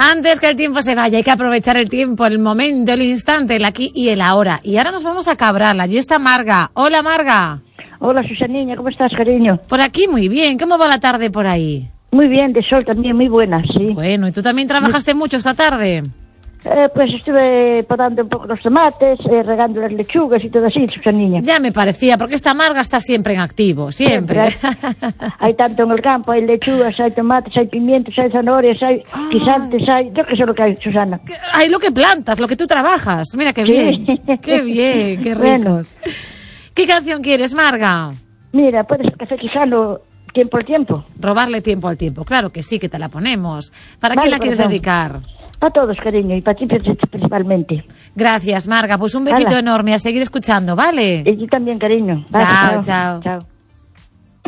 Antes que el tiempo se vaya, hay que aprovechar el tiempo, el momento, el instante, el aquí y el ahora. Y ahora nos vamos a Cabral, allí está Marga. Hola, Marga. Hola, Susaniña, ¿cómo estás, cariño? Por aquí muy bien, ¿cómo va la tarde por ahí? Muy bien, de sol también, muy buena, sí. Bueno, ¿y tú también trabajaste mucho esta tarde? Pues estuve podando un poco los tomates, regando las lechugas y todo así, Susaniña. Ya me parecía, porque esta Marga está siempre en activo, siempre. Hay tanto en el campo, hay lechugas, hay tomates, hay pimientos, hay zanahorias, hay guisantes, hay... Yo qué sé lo que hay, Susana. Hay lo que plantas, lo que tú trabajas. Mira qué bien, qué bien, qué ricos. Bueno. ¿Qué canción quieres, Marga? Mira, puedes el Café Quijano, Tiempo al Tiempo. Robarle tiempo al tiempo, claro que sí, que te la ponemos. ¿Para quién la quieres dedicar? A todos, cariño, y para ti principalmente. Gracias, Marga. Pues un besito enorme, a seguir escuchando, ¿vale? Y yo también, cariño. Chao, chao. Chao.